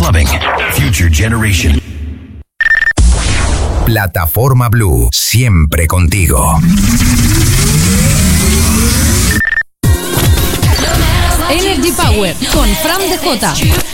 clubbing. Future Generation. Plataforma Blue, siempre contigo. Energy Power con Fran DJ.